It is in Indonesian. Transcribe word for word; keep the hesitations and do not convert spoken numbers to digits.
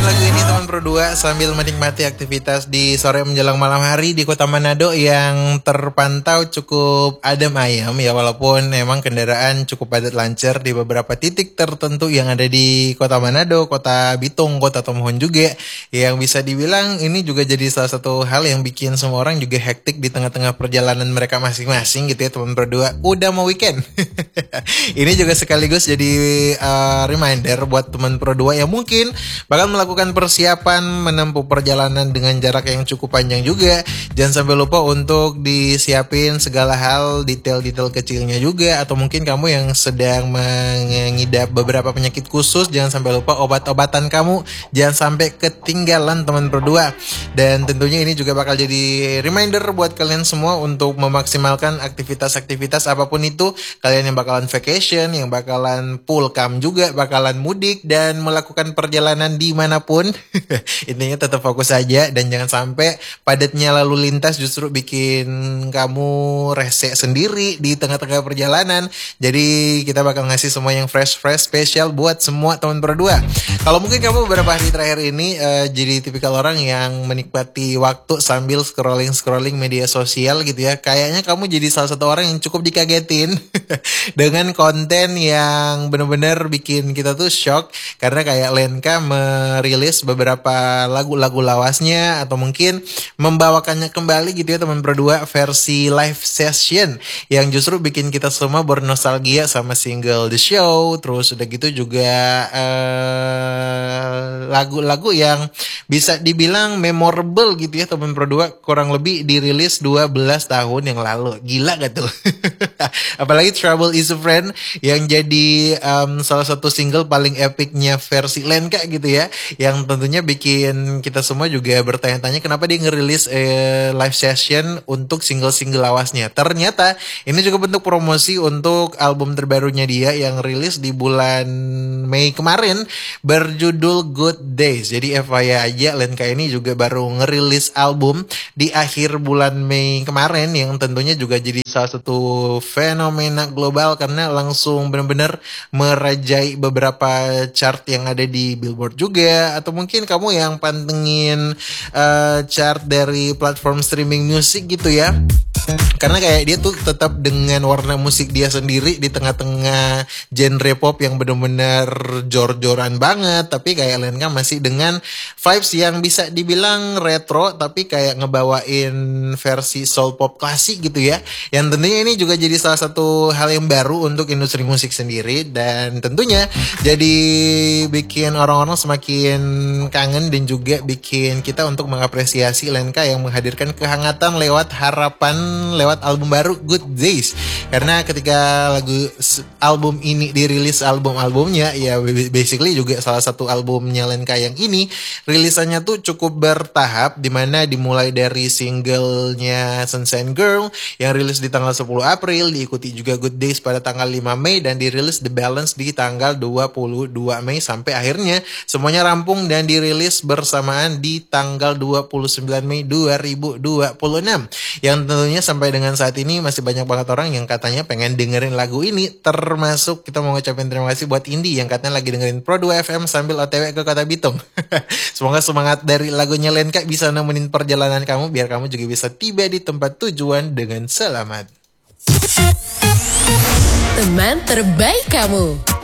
lagu ini teman berdua sambil menikmati aktivitas di sore menjelang malam hari di Kota Manado yang terpantau cukup adem ayem ya, walaupun memang kendaraan cukup padat lancar di beberapa titik tertentu yang ada di Kota Manado, Kota Bitung, Kota Tomohon juga, yang bisa dibilang ini juga jadi salah satu hal yang bikin semua orang juga hektik di tengah-tengah perjalanan mereka masing-masing gitu ya teman berdua. Udah mau weekend. Ini juga sekaligus jadi uh, reminder buat teman berdua yang mungkin bakal melakukan persiapan menempuh perjalanan dengan jarak yang cukup panjang juga. Jangan sampai lupa untuk disiapin segala hal, detail-detail kecilnya juga. Atau mungkin kamu yang sedang mengidap beberapa penyakit khusus, jangan sampai lupa obat-obatan kamu jangan sampai ketinggalan teman berdua. Dan tentunya ini juga bakal jadi reminder buat kalian semua untuk memaksimalkan aktivitas-aktivitas apapun itu. Kalian yang bakalan vacation, yang bakalan full camp juga, bakalan mudik dan melakukan perjalanan dimanapun. Intinya tetap fokus aja dan jangan sampai padatnya lalu lintas justru bikin kamu rese sendiri di tengah-tengah perjalanan. Jadi kita bakal ngasih semua yang fresh-fresh spesial buat semua teman berdua. Kalau mungkin kamu beberapa hari terakhir ini uh, jadi tipikal orang yang menikmati waktu sambil scrolling-scrolling media sosial gitu ya, kayaknya kamu jadi salah satu orang yang cukup dikagetin dengan konten yang benar-benar bikin kita tuh shock. Karena kayak Lenka merilis beberapa lagu-lagu lawasnya atau mungkin membawakannya kembali gitu ya teman berdua, versi live session yang justru bikin kita semua bernostalgia sama single The Show. Terus udah gitu juga uh, lagu-lagu yang bisa dibilang memorable gitu ya teman berdua, kurang lebih dirilis dua belas tahun yang lalu. Gila gak tuh? Apalagi Trouble Is a Friend yang jadi um, salah satu single paling epicnya versi Lenka gitu ya, yang tentunya bikin kita semua juga bertanya-tanya kenapa dia ngerilis eh, live session untuk single-single lawasnya. Ternyata ini juga bentuk promosi untuk album terbarunya dia yang rilis di bulan Mei kemarin berjudul Good Days. Jadi F Y I aja, Lenka ini juga baru ngerilis album di akhir bulan Mei kemarin yang tentunya juga jadi salah satu fenomena global karena langsung benar-benar merajai beberapa chart yang ada di Billboard juga. Atau mungkin kamu yang pantengin uh, chart dari platform streaming musik gitu ya, karena kayak dia tuh tetap dengan warna musik dia sendiri di tengah-tengah genre pop yang benar-benar jor-joran banget, tapi kayak Lenka masih dengan vibes yang bisa dibilang retro tapi kayak ngebawain versi soul pop klasik gitu ya. Yang tentunya ini juga jadi salah satu hal yang baru untuk industri musik sendiri dan tentunya jadi bikin orang-orang semakin kangen dan juga bikin kita untuk mengapresiasi Lenka yang menghadirkan kehangatan lewat harapan lewat album baru Good Days. Karena ketika lagu album ini dirilis album-albumnya ya basically juga salah satu albumnya Lenka yang ini rilisannya tuh cukup bertahap, dimana dimulai dari singlenya Sunshine Girl yang rilis di tanggal sepuluh April, diikuti juga Good Days pada tanggal lima Mei dan dirilis The Balance di tanggal dua puluh dua Mei sampai akhirnya semuanya rampung dan dirilis bersamaan di tanggal dua puluh sembilan Mei dua ribu dua puluh enam. Yang tentunya sampai dengan saat ini masih banyak banget orang yang katanya pengen dengerin lagu ini, termasuk kita mau ngucapin terima kasih buat Indi yang katanya lagi dengerin Pro dua F M sambil O T W ke Kota Bitung. Semoga semangat dari lagunya Lenka bisa nemenin perjalanan kamu biar kamu juga bisa tiba di tempat tujuan dengan selamat. Teman terbaik kamu.